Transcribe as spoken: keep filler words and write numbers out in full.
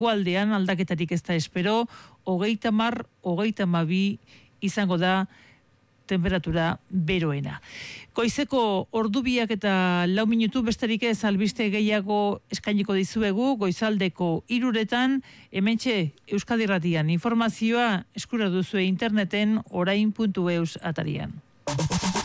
Gualdean aldaketarik ez da espero, hogeita mar, hogeita mabi izango da temperatura beroena. Goizeko ordubiak eta lau minutu besterik ez albiste gehiago eskainiko dizuegu, goizaldeko hiruretan, hementxe Euskadi Irratian informazioa eskura duzue interneten orain puntu eus atarian.